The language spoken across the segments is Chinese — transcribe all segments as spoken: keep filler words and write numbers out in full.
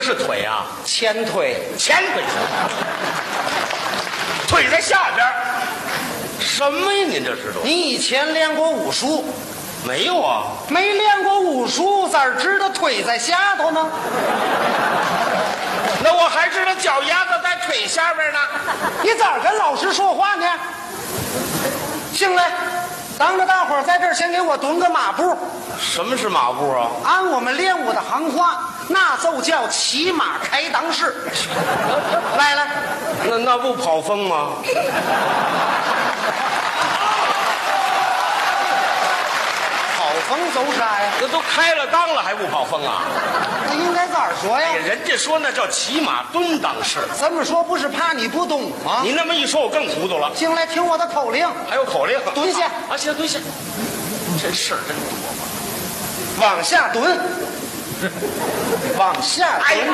是腿啊， 前腿， 前腿是，腿在下边。什么呀？您这是都？ 你以前练过武术？ 没有啊， 没练过武术，咋知道腿在下头呢？ 那我还知道脚丫子在腿下边呢。 你咋跟老师说话呢？行嘞，当着大伙儿在这儿先给我蹲个马步。 什么是马步啊？ 按我们练武的行话，那就叫骑马开裆式。来来， 那那不跑风吗？ 跑风走啥呀？ 那都开了裆了还不跑风啊？ 那应该咋说呀？ 哎呀，人家说那叫骑马蹲裆式。 这么说不是怕你不懂吗？ 你那么一说，我更糊涂了。 行，来听我的口令。 还有口令， 蹲下啊！行，蹲下。真事儿真多。 往下蹲，往下蹲。 哎呀，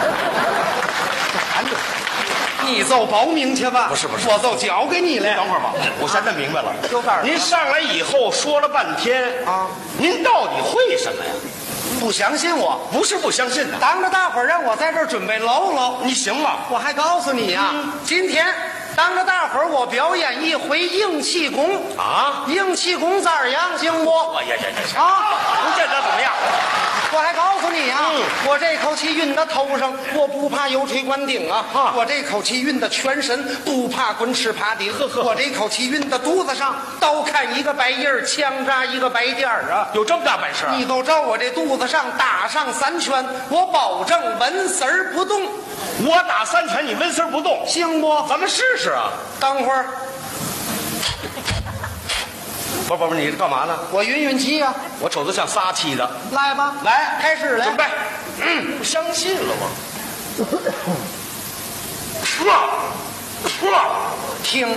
你就报名去吧。 不是不是， 我就交给你了。 等会儿吧，我现在明白了。 就这儿。 您上来以后说了半天啊， 您到底会什么呀？ 不相信我？ 不是不相信的， 当着大伙儿让我在这儿准备搂搂， 你行吗？ 我还告诉你呀、 嗯、 今天当着大伙儿我表演一回硬气功啊！ 硬气功咋样？行不？ 哎呀呀呀！ 啊， 不见得怎么样。 我还告诉你啊， 嗯、 我这口气运到头上，我不怕油锤灌顶啊！ 啊我这口气运到全身，不怕滚石爬顶。我这口气运到肚子上，刀砍一个白印儿，枪扎一个白点儿啊！ 有这么大本事？ 你都照我这肚子上打上三拳，我保证纹丝儿不动。 我打三拳，你纹丝儿不动， 行不？ 咱们试试啊！ 等会儿， 不不不，你干嘛呢？ 我匀匀气啊！ 我瞅着像撒气的。 来吧，来，开始了， 准备。嗯，不相信了吗？撤，撤， 听，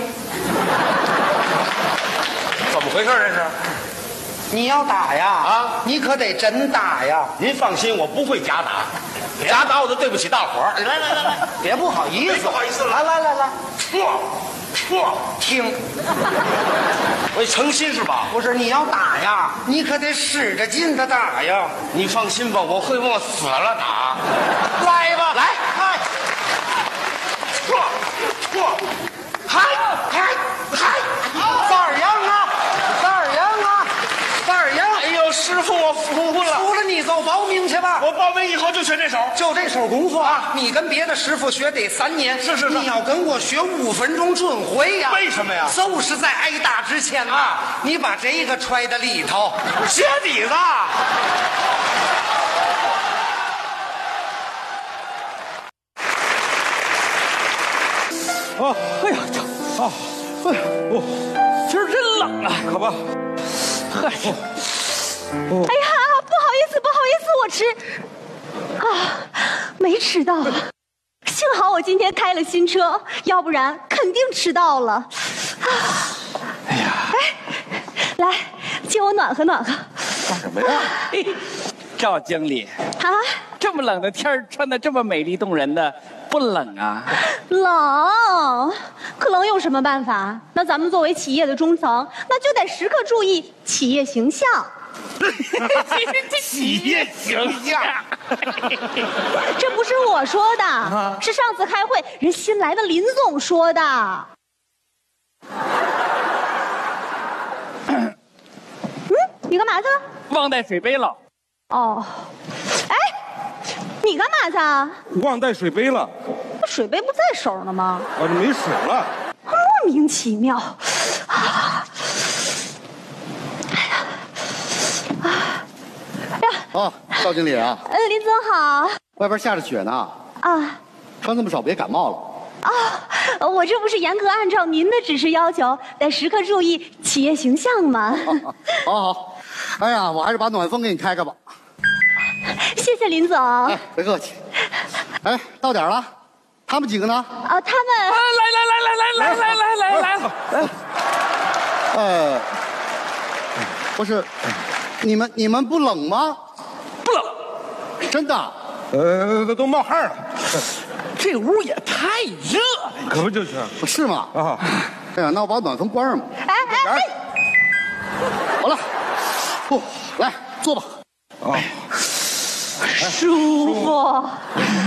怎么回事？这是？ 你要打呀？ 啊， 你可得真打呀！ 您放心，我不会假打，假打我就对不起大伙儿。来来来来， 别不好意思， 不好意思了。 来来来来， 撤，撤， 听， 我诚心是吧？ 不是，你要打呀，你可得使着劲的打呀！ 你放心吧，我会往死了打。 来吧， 来， 嗨， 撤，撤，嗨，嗨，嗨， 咋样啊？咋样啊？咋样？ 哎呦，师傅，我服了。 服了你就报名去吧。 我报名以后就学这手， 就这手功夫啊！你跟别的师傅学得三年， 是是是， 你要跟我学五分钟准会呀！ 为什么呀？ 就是在挨打之前啊，你把这个揣在里头， 鞋底子。 哦，哎呀，这，哦，哎呀，哦，今儿真冷啊，可不。嗨， 哦，哎呀，不好意思，不好意思，我迟，啊，没迟到，幸好我今天开了新车，要不然肯定迟到了。啊， 哎呀， 哎，来，借我暖和暖和。 干什么呀？嘿，赵经理啊， 这么冷的天儿，穿的这么美丽动人的。不冷啊？ 冷，可冷有什么办法？那咱们作为企业的中层，那就得时刻注意企业形象。 企业形象， 这不是我说的，啊、是上次开会人新来的林总说的。嗯，你干嘛去了？ 忘带水杯了。 哦，哎。你干嘛去啊？ 忘带水杯了。 水杯不在手呢吗？ 我这没水了。 莫名其妙。啊！哎呀！啊！哎呀！ 哦，赵经理啊。 呃，林总好。 外边下着雪呢。 啊。 穿这么少别感冒了。 啊，我这不是严格按照您的指示要求，得时刻注意企业形象吗？ 好好。哎呀，我还是把暖风给你开开吧。 谢谢林总。 哎，别客气。哎，到点了，他们几个呢？ 啊，他们。 啊，来来来来来来来来来来。 呃，不是，你们你们不冷吗？ 不冷， 真的。 呃，都冒汗了。 这屋也太热了， 可不就是？ 是吗？ 啊。 哎呀，那我把暖风关上吧。 哎哎哎。 好了，哦，来坐吧。 哦。 舒服。